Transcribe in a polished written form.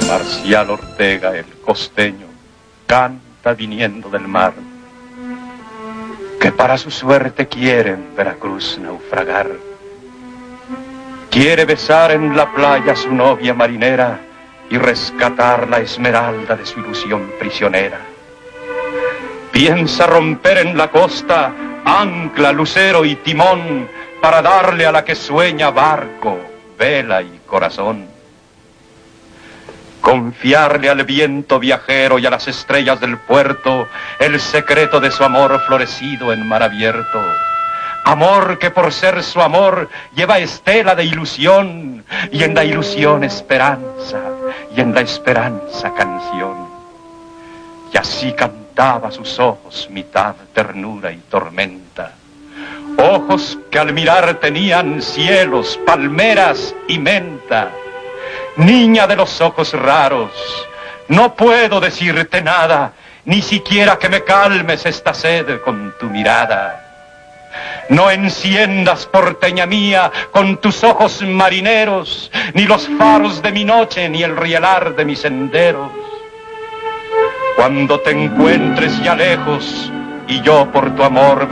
Marcial Ortega, el costeño, canta viniendo del mar, que para su suerte quiere en Veracruz naufragar. Quiere besar en la playa a su novia marinera y rescatar la esmeralda de su ilusión prisionera. Piensa romper en la costa ancla, lucero y timón para darle a la que sueña barco, vela y corazón. Confiarle al viento viajero y a las estrellas del puerto el secreto de su amor florecido en mar abierto. Amor que por ser su amor lleva estela de ilusión, y en la ilusión esperanza, y en la esperanza canción. Y así cantaba sus ojos mitad ternura y tormenta. Ojos que al mirar tenían cielos, palmeras y menta. Niña de los ojos raros, no puedo decirte nada, ni siquiera que me calmes esta sed con tu mirada. No enciendas, porteña mía, con tus ojos marineros, ni los faros de mi noche, ni el rielar de mis senderos. Cuando te encuentres ya lejos, y yo por tu amor